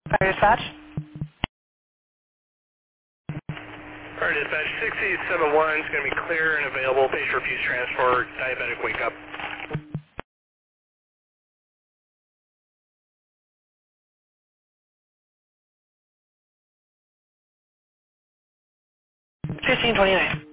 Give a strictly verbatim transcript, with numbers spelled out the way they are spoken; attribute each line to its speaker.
Speaker 1: Fire dispatch.
Speaker 2: Fire dispatch, six eight seven one is going to be clear and available. Patient refuse transport, diabetic wake up.
Speaker 1: fifteen twenty-nine.